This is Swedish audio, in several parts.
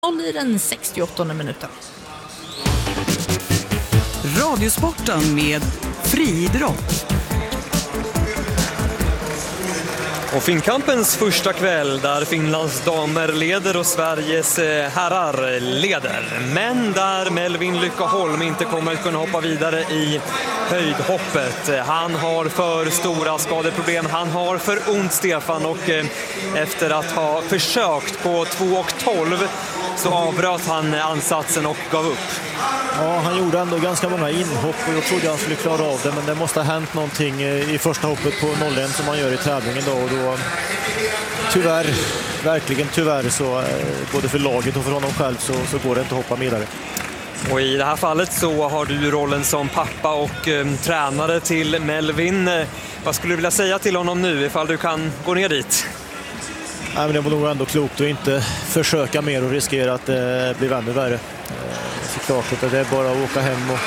I den 68:e minuten. Radiosporten med friidrott. Och Finnkampens första kväll där Finlands damer leder och Sveriges herrar leder. Men där Melvin Lyckoholm inte kommer att kunna hoppa vidare i höjdhoppet. Han har för stora skadeproblem, han har för ont Stefan, och efter att ha försökt på 2:12 så avbröt han ansatsen och gav upp. Ja, han gjorde ändå ganska många inhopp och jag trodde han skulle klara av det, men det måste ha hänt någonting i första hoppet på 0-1 som han gör i tävlingen då, och då tyvärr, verkligen tyvärr, så både för laget och för honom själv så går det inte att hoppa vidare. Och i det här fallet så har du rollen som pappa och tränare till Melvin. Vad skulle du vilja säga till honom nu ifall du kan gå ner dit? Nej, men det var nog ändå klokt att inte försöka mer och riskera att det blir ännu värre. Såklart att det är bara att åka hem och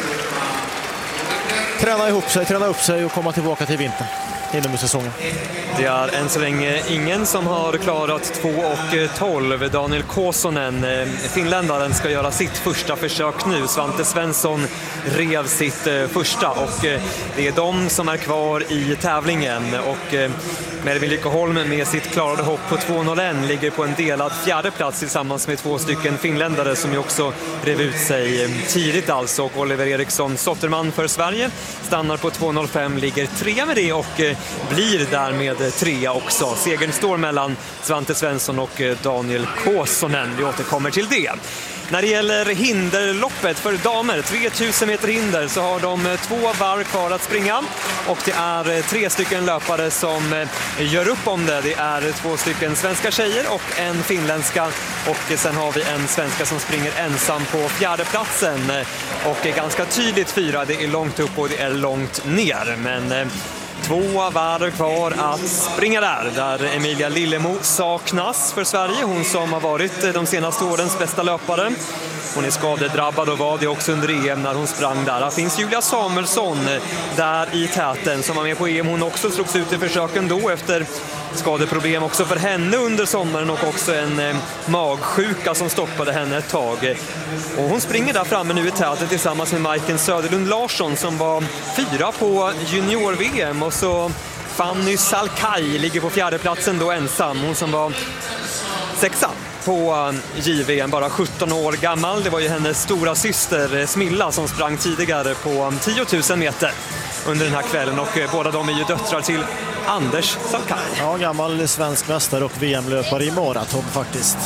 träna upp sig och komma tillbaka till vintern inom säsongen. Det är än så länge ingen som har klarat 2:12. Daniel Kosonen, finländaren, ska göra sitt första försök nu. Svante Svensson rev sitt första och det är de som är kvar i tävlingen. Och Melvin Lyckoholm med sitt klarade hopp på 2:01 ligger på en delad fjärde plats tillsammans med 2 stycken finländare som ju också rev ut sig tidigt alltså. Och Oliver Eriksson Sotterman för Sverige stannar på 2:05, ligger 3 med det och blir därmed 3 också. Segern står mellan Svante Svensson och Daniel Kosonen. Vi återkommer till det. När det gäller hinderloppet för damer, 3000 meter hinder, så har de 2 varv kvar att springa. Och det är 3 stycken löpare som gör upp om det. Det är 2 stycken svenska tjejer och en finländska. Och sen har vi en svenska som springer ensam på 4:e platsen. Och är ganska tydligt 4, det är långt upp och det är långt ner. Men 2 varv kvar att springa där Emilia Lillemo saknas för Sverige. Hon som har varit de senaste årens bästa löpare. Hon är skadedrabbad och var det också under EM när hon sprang där. Här finns Julia Samuelsson där i täten som var med på EM. Hon också slogs ut i försöken då efter skadeproblem också för henne under sommaren och också en magsjuka som stoppade henne ett tag. Och hon springer där framme nu i täten tillsammans med Majken Söderlund Larsson som var 4 på junior-VM, och så Fanny Salkai ligger på 4:e platsen då ensam. Hon som var 6 på JVM, bara 17 år gammal. Det var ju hennes stora syster Smilla som sprang tidigare på 10 000 meter under den här kvällen, och båda de är ju döttrar till Anders Salkai. Ja, gammal svensk mästare och VM-löpare i maraton faktiskt.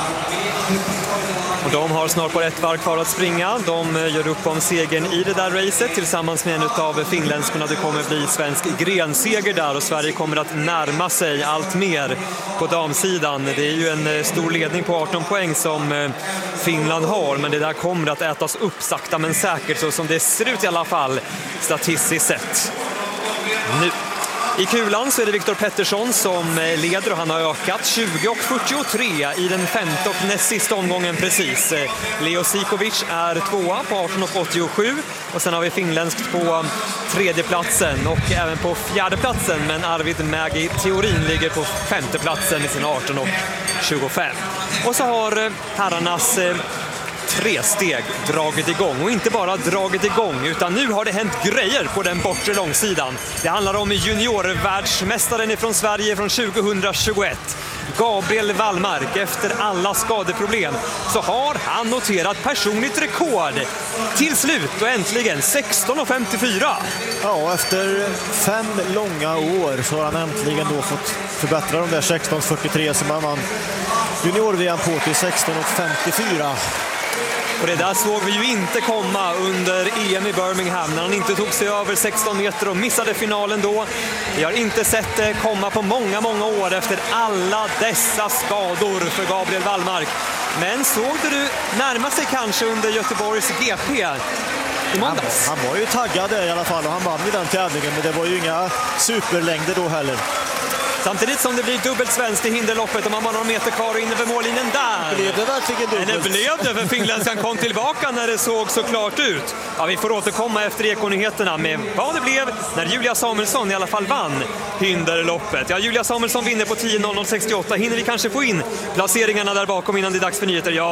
Och de har snart på 1 varv kvar att springa. De gör upp om segern i det där racet tillsammans med en av finländskorna. Det kommer bli svensk grenseger där och Sverige kommer att närma sig allt mer på damsidan. Det är ju en stor ledning på 18 poäng som Finland har, men det där kommer att ätas upp sakta men säkert, så som det ser ut i alla fall statistiskt sett. Nu i kulan så är det Viktor Pettersson som leder och han har ökat 20:43 i den 5:e och näst sista omgången precis. Leo Sikovic är 2 på 18:87 och sen har vi finländskt på 3:e platsen och även på 4:e platsen, men Arvid Mägi Theorin ligger på 5:e platsen med sina 18:25. Och så har herrarnas 3 steg dragit igång, och inte bara dragit igång utan nu har det hänt grejer på den bortre långsidan. Det handlar om juniorvärldsmästaren ifrån Sverige från 2021. Gabriel Wallmark, efter alla skadeproblem så har han noterat personligt rekord till slut och äntligen 16:54. Ja, efter 5 långa år så har han äntligen då fått förbättra de där 16:43 som han vann junior-VM på till 16:54. Och det där såg vi ju inte komma under EM i Birmingham när han inte tog sig över 16 meter och missade finalen då. Vi har inte sett det komma på många, många år efter alla dessa skador för Gabriel Wallmark. Men såg du närma sig kanske under Göteborgs GP i måndags? Han var ju taggad i alla fall och han vann i den tävlingen, men det var ju inga superlängder då heller. Samtidigt som det blir dubbelt svenskt i hinderloppet och man har några meter kvar in över mållinjen där. Blev det verkligen dubbelt? Men det blev det, för finländskan kom tillbaka när det såg så klart ut. Ja, vi får återkomma efter ekonyheterna med vad det blev när Julia Samuelsson i alla fall vann hinderloppet. Ja, Julia Samuelsson vinner på 10:00:68. Hinner vi kanske få in placeringarna där bakom innan det är dags för nyheter? Ja.